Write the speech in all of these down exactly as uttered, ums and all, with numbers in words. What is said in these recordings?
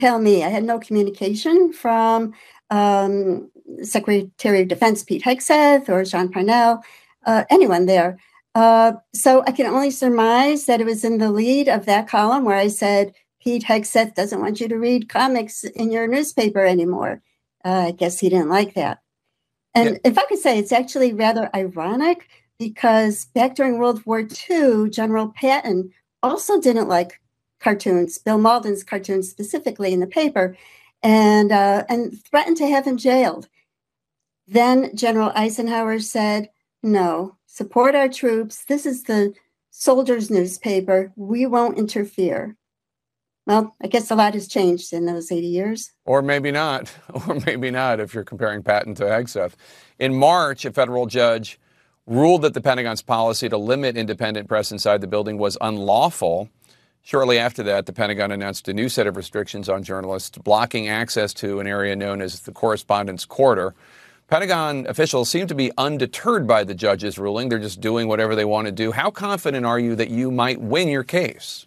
tell me. I had no communication from um, Secretary of Defense Pete Hegseth or Sean Parnell, uh, anyone there. Uh, so I can only surmise that it was in the lead of that column where I said, Pete Hegseth doesn't want you to read comics in your newspaper anymore. Uh, I guess he didn't like that. And yeah. If I could say, it's actually rather ironic because back during World War Two, General Patton also didn't like cartoons, Bill Malden's cartoons specifically in the paper, and uh, and threatened to have him jailed. Then General Eisenhower said, no, support our troops. This is the soldiers' newspaper. We won't interfere. Well, I guess a lot has changed in those eighty years. Or maybe not, or maybe not if you're comparing Patton to Hegseth. In March, a federal judge ruled that the Pentagon's policy to limit independent press inside the building was unlawful. Shortly after that, the Pentagon announced a new set of restrictions on journalists, blocking access to an area known as the Correspondents' Quarter. Pentagon officials seem to be undeterred by the judge's ruling. They're just doing whatever they want to do. How confident are you that you might win your case?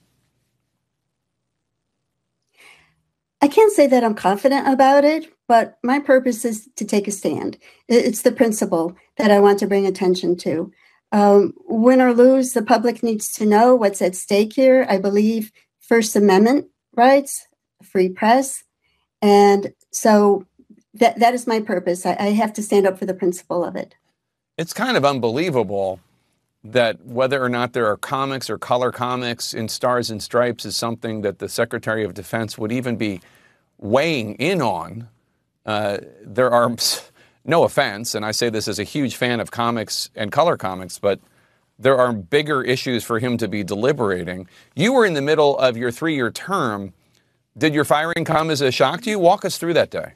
I can't say that I'm confident about it, but my purpose is to take a stand. It's the principle that I want to bring attention to. Um, win or lose, the public needs to know what's at stake here. I believe First Amendment rights, free press. And so that that is my purpose. I, I have to stand up for the principle of it. It's kind of unbelievable that whether or not there are comics or color comics in Stars and Stripes is something that the Secretary of Defense would even be weighing in on. Uh, there are, no offense, and I say this as a huge fan of comics and color comics, but there are bigger issues for him to be deliberating. You were in the middle of your three-year term. Did your firing come as a shock to you? Walk us through that day.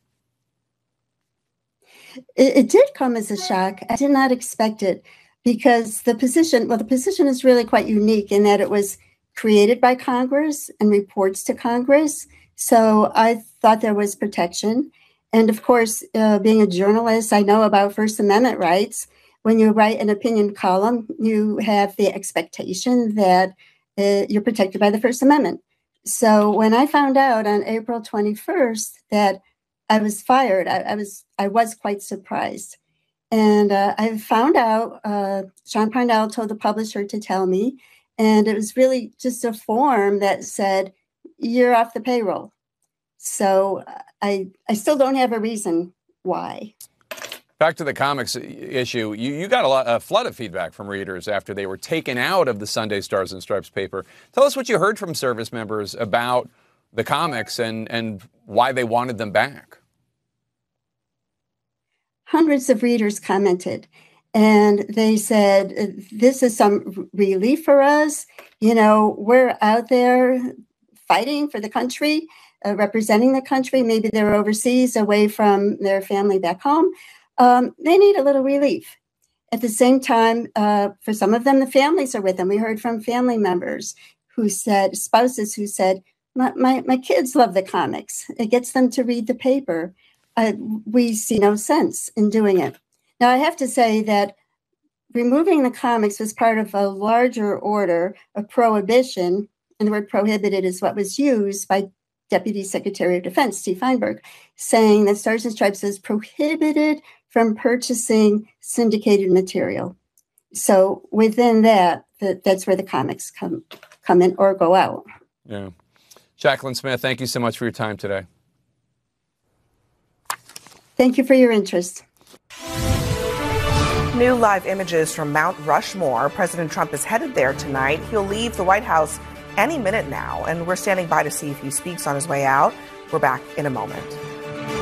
It, it did come as a shock. I did not expect it. Because the position, well, the position is really quite unique in that it was created by Congress and reports to Congress. So I thought there was protection. And of course, uh, being a journalist, I know about First Amendment rights. When you write an opinion column, you have the expectation that uh, you're protected by the First Amendment. So when I found out on April twenty-first that I was fired, I, I was I was quite surprised. And uh, I found out, uh, Sean Parnell told the publisher to tell me, and it was really just a form that said, you're off the payroll. So I I still don't have a reason why. Back to the comics issue, you, you got a, lot, a flood of feedback from readers after they were taken out of the Sunday Stars and Stripes paper. Tell us what you heard from service members about the comics and, and why they wanted them back. Hundreds of readers commented, and they said, this is some relief for us. You know, we're out there fighting for the country, uh, representing the country. Maybe they're overseas, away from their family back home. Um, they need a little relief. At the same time, uh, for some of them, the families are with them. We heard from family members who said, spouses who said, my, my, my kids love the comics. It gets them to read the paper. Uh, we see no sense in doing it. Now, I have to say that removing the comics was part of a larger order of prohibition, and the word prohibited is what was used by Deputy Secretary of Defense Steve Feinberg, saying that Stars and Stripes is prohibited from purchasing syndicated material. So within that, that that's where the comics come, come in or go out. Yeah. Jacqueline Smith, thank you so much for your time today. Thank you for your interest. New live images from Mount Rushmore. President Trump is headed there tonight. He'll leave the White House any minute now, and we're standing by to see if he speaks on his way out. We're back in a moment.